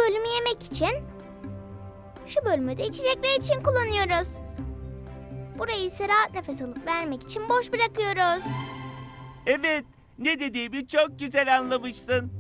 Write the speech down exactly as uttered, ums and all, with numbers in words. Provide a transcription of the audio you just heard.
bölümü yemek için, şu bölümü de içecekler için kullanıyoruz. Burayı ise rahat nefes alıp vermek için boş bırakıyoruz. Evet, ne dediğimi çok güzel anlamışsın.